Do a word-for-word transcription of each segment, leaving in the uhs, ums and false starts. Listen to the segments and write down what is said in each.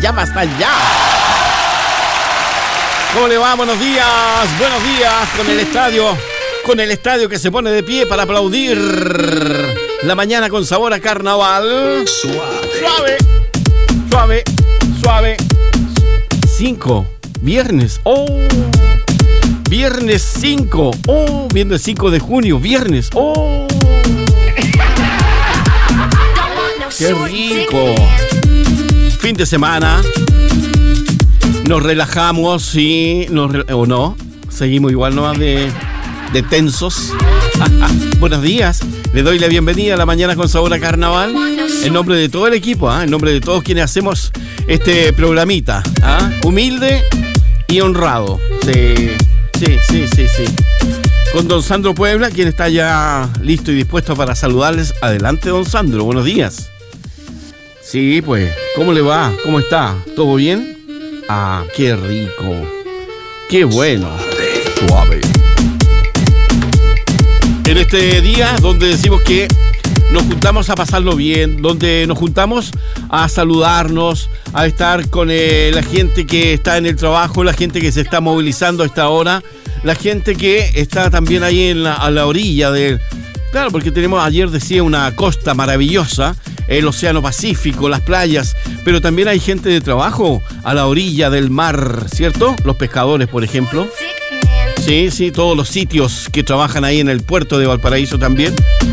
allá, más allá. ¿Cómo le va? Buenos días, buenos días con el estadio, con el estadio que se pone de pie para aplaudir la mañana con sabor a carnaval. Suave, suave, suave. Cinco, viernes, oh, viernes cinco, oh, viernes cinco de junio, viernes, oh. ¡Qué rico! Fin de semana. Nos relajamos, sí, nos re- o no. Seguimos igual nomás de, de tensos. Buenos días. Le doy la bienvenida a la mañana con sabor a carnaval. En nombre de todo el equipo, ¿eh? En nombre de todos quienes hacemos este programita. ¿eh? Humilde y honrado. Sí, sí, sí, sí, sí. Con don Sandro Puebla, quien está ya listo y dispuesto para saludarles. Adelante, don Sandro. Buenos días. Sí, pues, ¿cómo le va? ¿Cómo está? ¿Todo bien? Ah, qué rico. Qué bueno. Suave. En este día donde decimos que nos juntamos a pasarlo bien, donde nos juntamos a saludarnos, a estar con eh, la gente que está en el trabajo, la gente que se está movilizando a esta hora, la gente que está también ahí en la, a la orilla de... Claro, porque tenemos, ayer decía, una costa maravillosa, el Océano Pacífico, las playas, pero también hay gente de trabajo a la orilla del mar, ¿cierto? Los pescadores, por ejemplo. Sí, sí, todos los sitios que trabajan ahí en el puerto de Valparaíso también.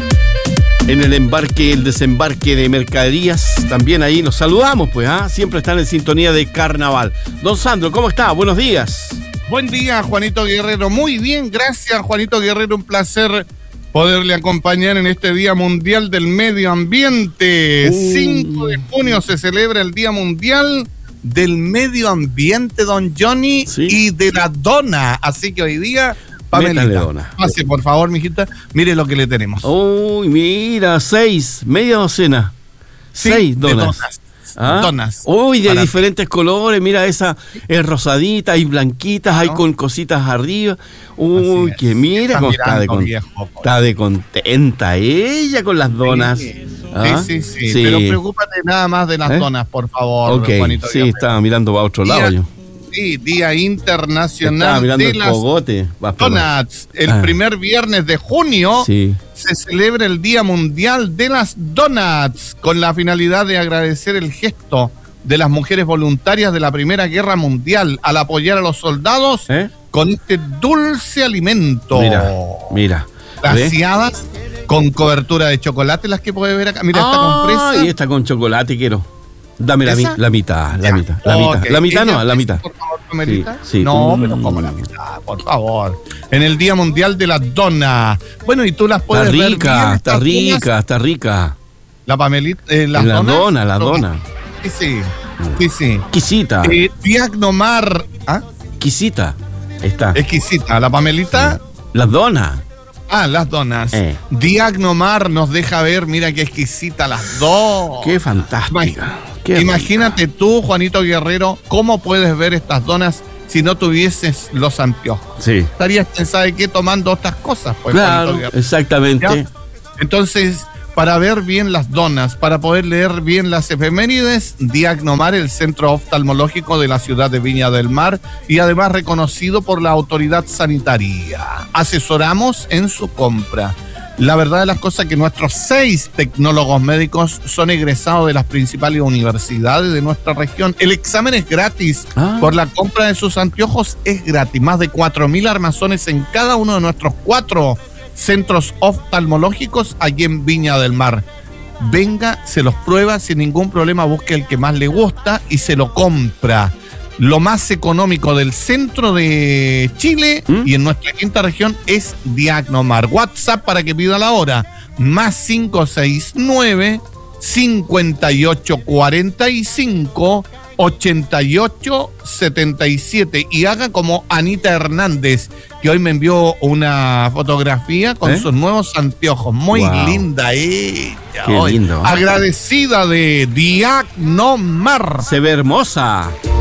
En el embarque, el desembarque de mercaderías, también ahí nos saludamos, pues, ¿ah? Siempre están en sintonía de carnaval. Don Sandro, ¿cómo está? Buenos días. Buen día, Juanito Guerrero. Muy bien, gracias, Juanito Guerrero. Un placer poderle acompañar en este Día Mundial del Medio Ambiente. Uh. cinco de junio se celebra el Día Mundial del Medio Ambiente, don Johnny, ¿sí? Y de la dona. Así que hoy día, Pamelita, pase por favor, mijita, mire lo que le tenemos. Uy, mira, seis, media docena. Sí, seis donas. donas. ¿Ah? Donas. Uy, de Para diferentes ti. colores, mira, esa es rosadita, hay blanquitas, ¿no? Hay con cositas arriba. Uy, que mira cómo está de, con, viejo, está de contenta ella con las donas. Sí, ¿ah? sí, sí, sí, sí. Pero preocúpate nada más de las ¿Eh? donas, por favor. Ok, Juanito, sí, Dios estaba mirando para otro día, lado yo. Sí, Día Internacional de el las cogote. Donuts. El ah. primer viernes de junio sí. se celebra el Día Mundial de las Donuts, con la finalidad de agradecer el gesto de las mujeres voluntarias de la Primera Guerra Mundial al apoyar a los soldados ¿Eh? con este dulce alimento. Mira, mira. Glaseadas con cobertura de chocolate, las que puedes ver acá. Mira, esta con fresa. Y esta con chocolate quiero. Dame la, mi, la mitad, la ya. mitad, la okay. mitad. La mitad no, la mitad. Por favor, Pamelita. Sí, sí. No, mm. pero como la mitad, por favor. En el Día Mundial de la Dona. Bueno, y tú las puedes está ver rica, bien, está rica, donas. está rica. La Pamelita, eh, las la donas, dona, la dona. Sí, sí, sí, sí. Exquisita. Eh, Diagnomar. ¿Ah? Exquisita. Está. Exquisita. La Pamelita. Las donas. Ah, las donas. Eh. Diagnomar nos deja ver, mira qué exquisita las dos. Qué fantástica. Qué Imagínate rica. Tú, Juanito Guerrero, cómo puedes ver estas donas si no tuvieses los anteojos. Sí. Estarías, ¿sabe qué? Tomando otras cosas. Pues, claro, exactamente. ¿Ya? Entonces, para ver bien las donas, para poder leer bien las efemérides, Diagnomar, el centro oftalmológico de la ciudad de Viña del Mar y además reconocido por la autoridad sanitaria. Asesoramos en su compra. La verdad de las cosas es que nuestros seis tecnólogos médicos son egresados de las principales universidades de nuestra región. El examen es gratis. Ah. Por la compra de sus anteojos es gratis. Más de cuatro mil armazones en cada uno de nuestros cuatro centros oftalmológicos allí en Viña del Mar. Venga, se los prueba sin ningún problema, busque el que más le gusta y se lo compra. Lo más económico del centro de Chile ¿Mm? y en nuestra quinta región es Diagnomar. WhatsApp para que pida la hora, más cinco seis nueve, cincuenta y ocho cuarenta y cinco, ochenta y ocho setenta y siete y haga como Anita Hernández, que hoy me envió una fotografía con ¿Eh? sus nuevos anteojos. Muy wow. linda ella. Qué hoy. lindo. Agradecida de Diagnomar. Se ve hermosa.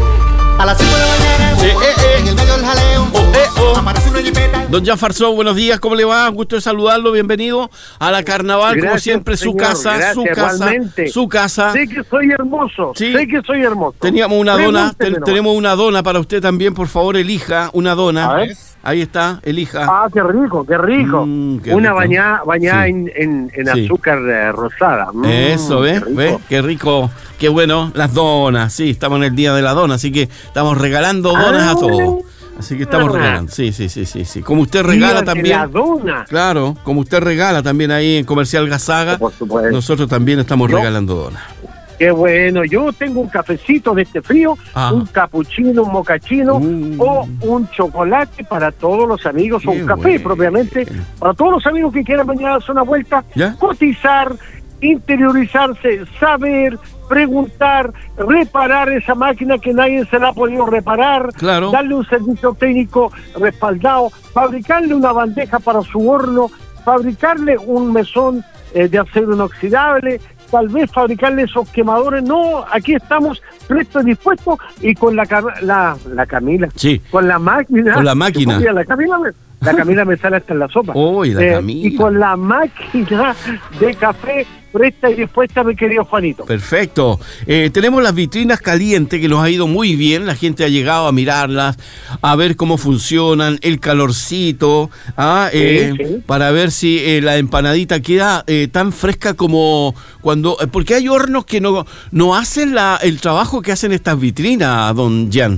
A las cinco de la mañana, Eh, eh, eh. en el medio del jaleo, Oh, eh, oh. aparece una jipeta. Don Jan Farsón, buenos días, ¿cómo le va? Gusto de saludarlo, bienvenido a la Carnaval, como Gracias, siempre, su señor, casa, gracias, su casa, igualmente. su casa. Sé que soy hermoso, Sí. sé que soy hermoso. Teníamos una dona, Pregúnteme te- nomás. tenemos una dona para usted también, por favor, elija una dona. A ver. Ahí está, elija. Ah, qué rico, qué rico. Mm, qué Una rico. bañada, bañada Sí. en, en, en Sí. azúcar eh, rosada. Mm, Eso, ¿ves? qué rico. ¿Ves? Qué rico, qué bueno, las donas, sí, estamos en el día de la dona, así que estamos regalando donas Ah. a todos. Así que estamos Ah. regalando, sí, sí, sí, sí, sí. Como usted regala Día de también. la dona. Claro, como usted regala también ahí en Comercial Gazaga, Por supuesto. nosotros también estamos Yo- regalando donas. Qué bueno. Yo tengo un cafecito de este frío, Ah. un capuchino, un mocachino Uh. o un chocolate para todos los amigos, o Qué un café bueno. propiamente, para todos los amigos que quieran venir a darse una vuelta, ¿Ya? cotizar, interiorizarse, saber, preguntar, reparar esa máquina que nadie se la ha podido reparar, Claro. darle un servicio técnico respaldado, fabricarle una bandeja para su horno, fabricarle un mesón eh, de acero inoxidable, tal vez fabricarle esos quemadores. No, aquí estamos prestos y dispuestos, y con la, Cam- la, la Camila, Sí. con la máquina. Con la máquina. Mira, la Camila me, la Camila me sale hasta en la sopa. Uy, la Camila. Y con la máquina de café presta y dispuesta, mi querido Juanito. Perfecto. Eh, tenemos las vitrinas calientes que nos ha ido muy bien. La gente ha llegado a mirarlas, a ver cómo funcionan, el calorcito, ah, eh, Sí, sí. para ver si eh, la empanadita queda eh, tan fresca como cuando... eh, porque hay hornos que no, no hacen la, el trabajo que hacen estas vitrinas, don Jan.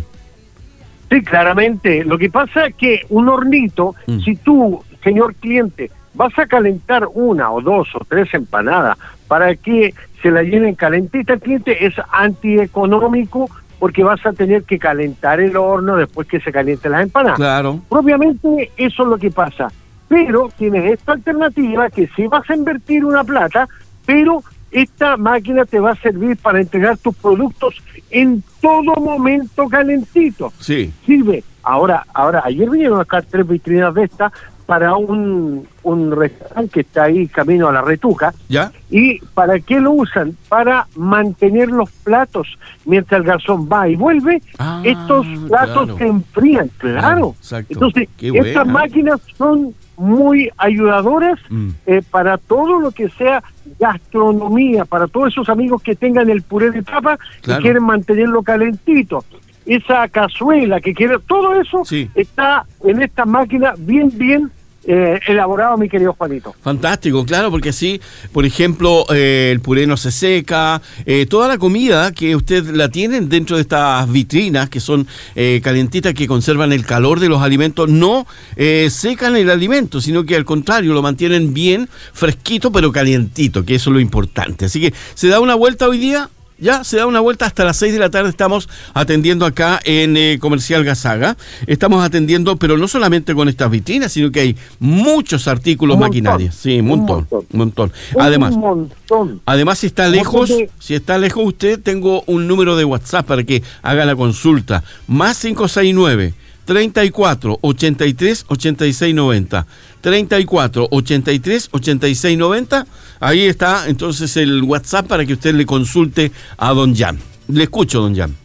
Sí, claramente. Lo que pasa es que un hornito, Mm. si tú, señor cliente, vas a calentar una o dos o tres empanadas para que se la llenen calentita, el cliente, es antieconómico, porque vas a tener que calentar el horno después que se calienten las empanadas. Claro. Propiamente eso es lo que pasa. Pero tienes esta alternativa que sí vas a invertir una plata, pero esta máquina te va a servir para entregar tus productos en todo momento calentito. Sí. Sirve. Ahora, ahora ayer vinieron acá tres vitrinas de estas para un, un restaurante que está ahí camino a la Retuca. ¿Ya? ¿Y para qué lo usan? Para mantener los platos mientras el garzón va y vuelve. Ah, Estos platos claro. se enfrían, claro. Claro, exacto. Entonces, Qué estas buena. máquinas son muy ayudadoras Mm. eh, para todo lo que sea gastronomía, para todos esos amigos que tengan el puré de papa Claro. y quieren mantenerlo calentito. Esa cazuela que quiere, todo eso Sí. está en esta máquina bien, bien eh, elaborado, mi querido Juanito. Fantástico, claro, porque así, por ejemplo, eh, el puré no se seca, eh, toda la comida que usted la tienen dentro de estas vitrinas que son eh, calentitas, que conservan el calor de los alimentos, no eh, secan el alimento, sino que al contrario, lo mantienen bien fresquito, pero calientito, que eso es lo importante. Así que se da una vuelta hoy día. Ya se da una vuelta hasta las seis de la tarde. Estamos atendiendo acá en eh, Comercial Gazaga. Estamos atendiendo, pero no solamente con estas vitrinas, sino que hay muchos artículos Un montón. maquinarios. Sí, un Un montón, montón. un montón. Además, Un montón. además si está Un lejos, montón de- si está lejos usted, tengo un número de WhatsApp para que haga la consulta. Más cinco seis nueve, treinta y cuatro, ochenta y tres, ochenta y seis noventa. treinta y cuatro, ochenta y tres, ochenta y seis noventa. Ahí está entonces el WhatsApp para que usted le consulte a don Jan. Le escucho, don Jan.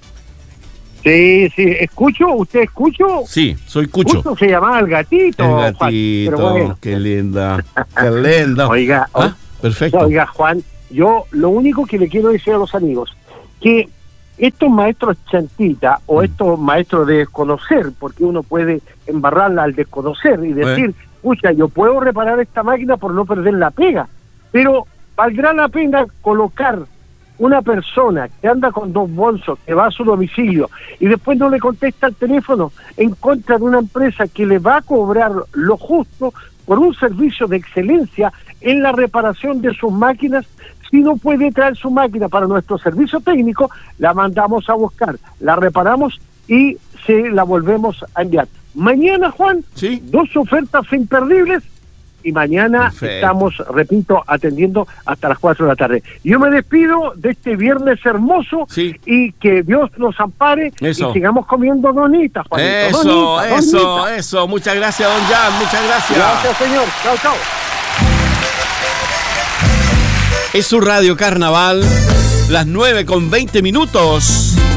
Sí, sí, escucho, usted escucho. Sí, soy Cucho. Justo se llamaba el gatito. El Juan, gatito, pero bueno. qué linda, qué linda. Oiga, Ah, perfecto. Oiga, Juan, yo lo único que le quiero decir a los amigos, que estos maestros chantita o Mm. estos maestros de desconocer, porque uno puede embarrarla al desconocer y decir, pucha, yo puedo reparar esta máquina por no perder la pega, pero valdrá la pena colocar una persona que anda con dos bolsos, que va a su domicilio y después no le contesta el teléfono en contra de una empresa que le va a cobrar lo justo por un servicio de excelencia en la reparación de sus máquinas. Si no puede traer su máquina para nuestro servicio técnico, la mandamos a buscar, la reparamos y se la volvemos a enviar. Mañana, Juan, Sí. dos ofertas imperdibles y mañana Perfecto. estamos, repito, atendiendo hasta las cuatro de la tarde. Yo me despido de este viernes hermoso Sí. y que Dios nos ampare Eso. y sigamos comiendo donitas, Juanito. Eso, Donitas, eso, donitas. eso. Muchas gracias, don Jan. Muchas gracias. Gracias, señor. Chao, chao. Es su radio Carnaval, las nueve con veinte minutos.